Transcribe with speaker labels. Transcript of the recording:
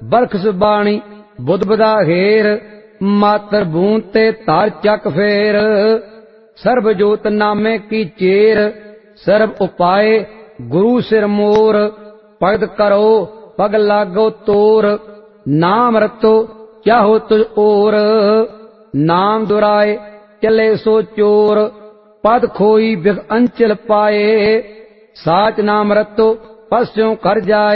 Speaker 1: बरखस बाणी बुध बदा हेर, मातर बूंद ते तार चक फेर। सर्ब जोत नामे की चेर, सर्ब उपाय गुरु सिर मोर। भगत करो पग लागो तोर, नाम रतो चाहो तुझ ओर। नाम दुराए चले सो चोर, पद खोई बिख अंचल पाए। साच नाम रतो पस्यों कर जाए,